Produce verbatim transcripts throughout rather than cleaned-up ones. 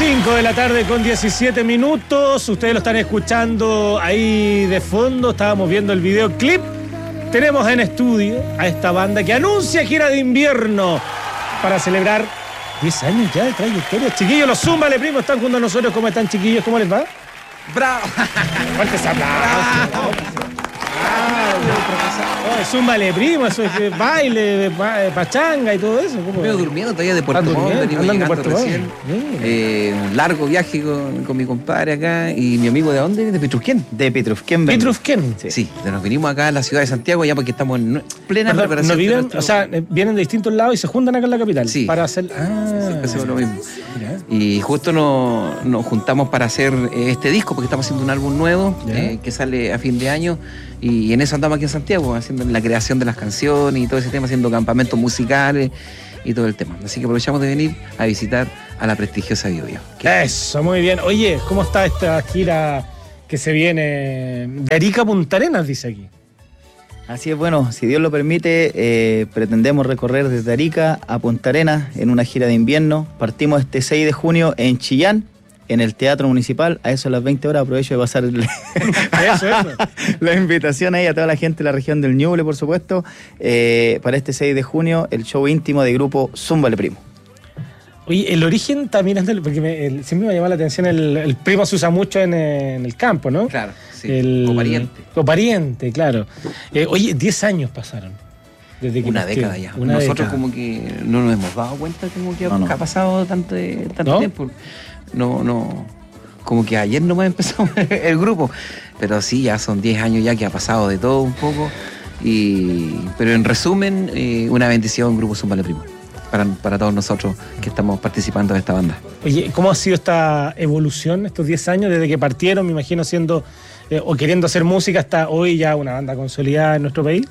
cinco de la tarde con diecisiete minutos. Ustedes lo están escuchando ahí de fondo. Estábamos viendo el videoclip. Tenemos en estudio a esta banda que anuncia gira de invierno para celebrar diez años ya de trayectoria. Chiquillos, los Zúmbale Primo están junto a nosotros. ¿Cómo están, chiquillos? ¿Cómo les va? ¡Bravo! Fuertes aplausos. Oh, Zúmbale Primo, eso es baile, pachanga y todo eso. Estoy durmiendo todavía de Puerto Montt, venimos llegando Puerto recién. Eh, un largo viaje con, con mi compadre acá y mi amigo de dónde, de Petrufquén. De Petrufquén. Petrufquén. Sí. sí, nos vinimos acá a la ciudad de Santiago ya porque estamos en plena Perdón, preparación. No viven, nuestro... O sea, vienen de distintos lados y se juntan acá en la capital. Sí. Para hacer. Ah, sí, hacemos lo mismo. Mira. Y justo nos, nos juntamos para hacer este disco porque estamos haciendo un álbum nuevo eh, que sale a fin de año. Y en eso andamos aquí en Santiago, haciendo la creación de las canciones y todo ese tema, haciendo campamentos musicales y todo el tema. Así que aprovechamos de venir a visitar a la prestigiosa Bio Bio. Eso, muy bien. Oye, ¿cómo está esta gira que se viene de Arica a Punta Arenas, dice aquí? Así es, bueno, si Dios lo permite, eh, pretendemos recorrer desde Arica a Punta Arenas en una gira de invierno. Partimos este seis de junio en Chillán, en el Teatro Municipal, a eso a las veinte horas. Aprovecho de pasar el... eso, eso. la invitación ahí a toda la gente de la región del Ñuble, por supuesto, eh, para este seis de junio, el show íntimo de grupo Zúmbale Primo. Oye, el origen también es del... Porque me, el, siempre me llama la atención, el, el primo se usa mucho en, en el campo, ¿no? Claro, sí, el, o pariente. O pariente, claro. Eh, oye, diez años pasaron. Desde que una partió. década ya. Una Nosotros década. Como que no nos hemos dado cuenta como que no, no. ha pasado tanto, tanto ¿No? tiempo. No, no, como que ayer nomás empezó el grupo, pero sí, ya son diez años ya que ha pasado de todo un poco, y, pero en resumen, eh, una bendición Grupo Zúmbale Primo, para, para todos nosotros que estamos participando de esta banda. Oye, ¿cómo ha sido esta evolución estos diez años desde que partieron, me imagino, siendo eh, o queriendo hacer música hasta hoy ya una banda consolidada en nuestro país?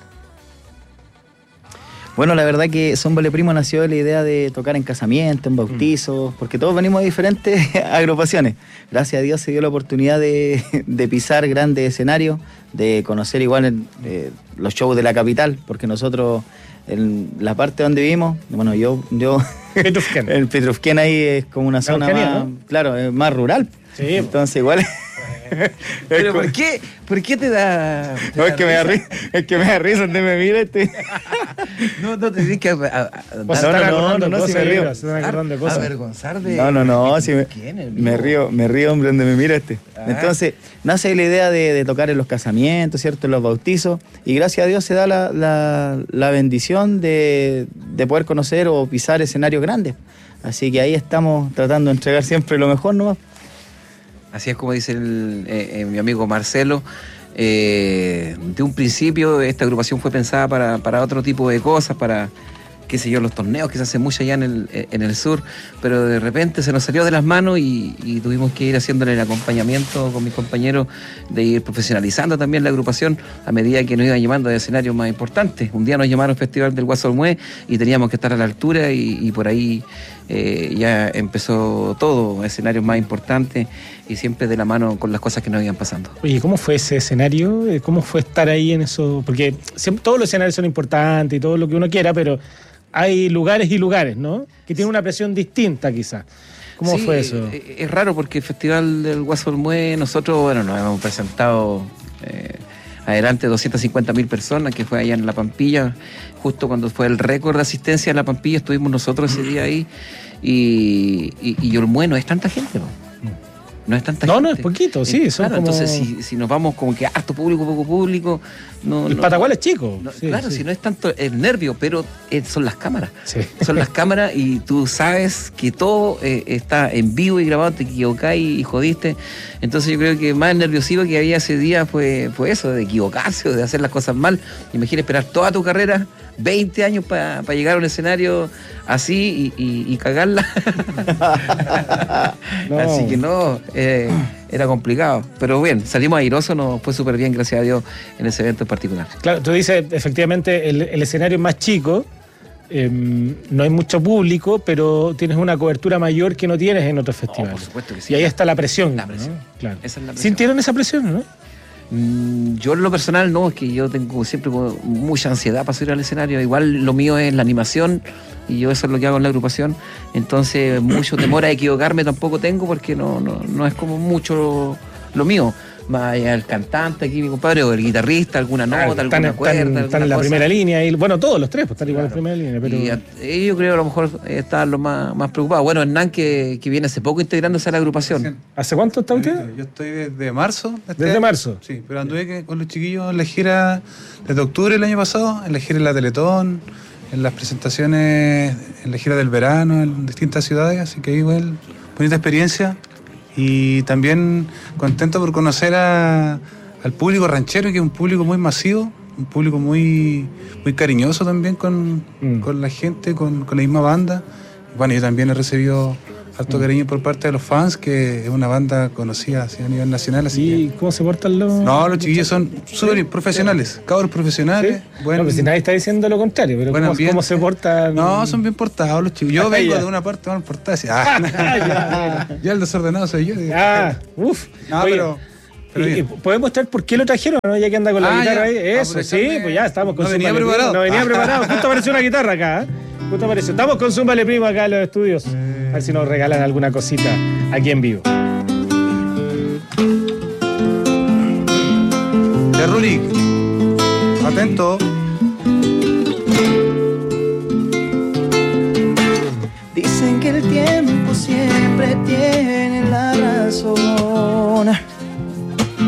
Bueno, la verdad que Zúmbale Primo nació de la idea de tocar en casamientos, en bautizos, mm. porque todos venimos de diferentes agrupaciones. Gracias a Dios se dio la oportunidad de, de pisar grandes escenarios, de conocer igual en, eh, los shows de la capital, porque nosotros, en la parte donde vivimos, bueno, yo... yo Petrufquén. El Petrufquén ahí es como una zona más, ¿no? Claro, es más rural. Sí. Entonces igual... ¿Pero por qué? ¿Por qué te da...? Te no, da es, que me da risa, es que me da risa donde me mira este... no, no te tienes que... A, a, a, pues no, no, no, no, no, cosas, si me río. De cosas. Avergonzar de... No, no, no, si me, ¿Quién, me río, me río, hombre, donde me mira este. Ah. Entonces, nace la idea de, de tocar en los casamientos, ¿cierto? En los bautizos, y gracias a Dios se da la, la, la bendición de, de poder conocer o pisar escenarios grandes. Así que ahí estamos tratando de entregar siempre lo mejor, ¿no? Así es como dice el, eh, eh, mi amigo Marcelo. Eh, de un principio esta agrupación fue pensada para, para otro tipo de cosas, para, qué sé yo, los torneos que se hacen mucho allá en el, en el sur, pero de repente se nos salió de las manos y, y tuvimos que ir haciéndole el acompañamiento con mis compañeros, de ir profesionalizando también la agrupación a medida que nos iban llamando de escenarios más importantes. Un día nos llamaron Festival del Guaso Olmué y teníamos que estar a la altura, y, y por ahí eh, ya empezó todo, escenarios más importantes, y siempre de la mano con las cosas que nos iban pasando. Oye, ¿cómo fue ese escenario? ¿Cómo fue estar ahí en eso? Porque siempre, todos los escenarios son importantes y todo lo que uno quiera, pero hay lugares y lugares, ¿no? Que tienen una presión distinta quizás. ¿Cómo sí, fue eso? Es raro porque el Festival del Guaso Olmué, nosotros, bueno, nos hemos presentado eh, adelante doscientas cincuenta mil personas, que fue allá en La Pampilla, justo cuando fue el récord de asistencia en La Pampilla, estuvimos nosotros ese día ahí, y, y, y Olmué no es tanta gente, ¿no? No es tanta no, gente. No, es poquito, sí. Eh, Son claro, como... entonces si, si nos vamos como que harto público, poco público... No, el no, Patagual es chico. No, sí, claro, sí. si no es tanto el nervio, pero eh, son las cámaras. Sí. Son las cámaras y tú sabes que todo eh, está en vivo y grabado, te equivocás y, y jodiste. Entonces yo creo que más nerviosivo que había ese día fue, fue eso, de equivocarse o de hacer las cosas mal. Imagina esperar toda tu carrera, veinte años para pa llegar a un escenario así y, y, y cagarla. No. Así que no, eh, era complicado. Pero bien, salimos airosos, nos fue súper bien, gracias a Dios, en ese evento en particular. Claro, tú dices, efectivamente, el, el escenario es más chico, eh, no hay mucho público, pero tienes una cobertura mayor que no tienes en otros festivales. Oh, por supuesto que sí. Y ahí está la presión. La presión. ¿No? Claro. Esa es la presión. ¿Sintieron esa presión, no? Mm, yo en lo personal no, es que yo tengo siempre mucha ansiedad para subir al escenario. Igual lo mío es la animación, y yo eso es lo que hago en la agrupación. Entonces, mucho temor a equivocarme tampoco tengo, porque no, no, no es como mucho lo, lo mío. Más allá del cantante aquí, mi compadre, o el guitarrista, alguna nota, Claro, están, alguna están- cuerda, están alguna en la cosa. primera línea. Y, bueno, todos los tres pues, están igual en Claro. primera línea. Pero... Y a- y yo creo que a lo mejor eh, estaban los más, más preocupados. Bueno, Hernán, que, que viene hace poco integrándose a la agrupación. ¿Hace cuánto está usted? Yo estoy desde marzo. de este Desde año. marzo. Sí, pero anduve que- con los chiquillos en la gira desde octubre del año pasado, en la gira en la Teletón, en las presentaciones, en la gira del verano, en distintas ciudades, así que igual, bonita experiencia. Y también contento por conocer a, al público ranchero, que es un público muy masivo, un público muy, muy cariñoso también con, Mm. con la gente, con, con la misma banda. Bueno, yo también he recibido harto cariño por parte de los fans, que es una banda conocida así a nivel nacional. Así ¿Y que... cómo se portan los...? No, los chiquillos son súper profesionales, cabros profesionales. ¿Sí? Buen- No, pues si nadie está diciendo lo contrario, pero buen ¿cómo, ambiente. cómo se portan? No, son bien portados los chicos. Yo Ah, vengo ya. de una parte mal portada. Así, ah, ya, ya el desordenado soy yo. Ah, uff. No, pero- pero y- y bien. ¿podemos mostrar por qué lo trajeron, no? Ya que anda con la Ah, guitarra ya. ahí. Eso, Aprovecharme. sí, pues ya estamos con No venía Zúmbale preparado. Primo. No venía Ah. preparado. Justo apareció una guitarra acá, ¿eh? Justo apareció. Estamos con Zúmbale Primo acá en los estudios. A ver si nos regalan alguna cosita aquí en vivo. De Rulik. Atento.